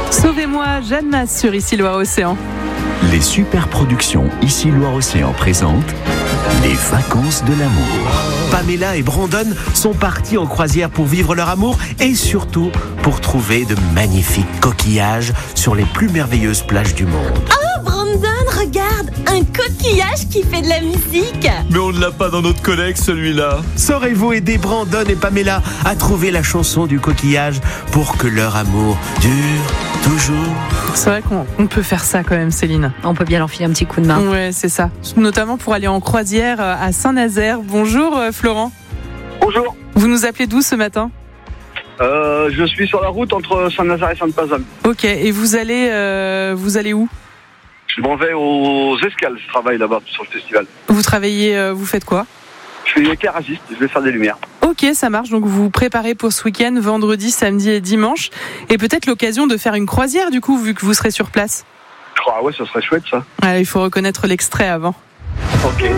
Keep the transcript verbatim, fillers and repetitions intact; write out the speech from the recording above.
Sauvez-moi, Jeanne Masse sur Ici Loire-Océan. Les super productions Ici Loire-Océan présentent les vacances de l'amour. Pamela et Brandon sont partis en croisière pour vivre leur amour et surtout pour trouver de magnifiques coquillages sur les plus merveilleuses plages du monde. Oh Brandon, regarde, un coquillage qui fait de la musique. Mais on ne l'a pas dans notre collecte celui-là. Saurez-vous aider Brandon et Pamela à trouver la chanson du coquillage pour que leur amour dure toujours? C'est vrai qu'on on peut faire ça quand même, Céline. On peut bien leur filer un petit coup de main. Ouais, c'est ça. Notamment pour aller en croisière à Saint-Nazaire. Bonjour Florent. Bonjour, Vous nous appelez d'où ce matin ? euh, je suis sur la route entre Saint-Nazaire et Sainte-Pazanne. Ok, et vous allez, euh, vous allez où ? Je m'en vais aux Escales, je travaille là-bas sur le festival. Vous travaillez, euh, vous faites quoi ? Je suis éclairagiste, je vais faire des lumières. Ok, ça marche. Donc vous vous préparez pour ce week-end, vendredi, samedi et dimanche. Et peut-être l'occasion de faire une croisière du coup, vu que vous serez sur place. Ah ouais, ça serait chouette ça. Ah, il faut reconnaître l'extrait avant. Ok.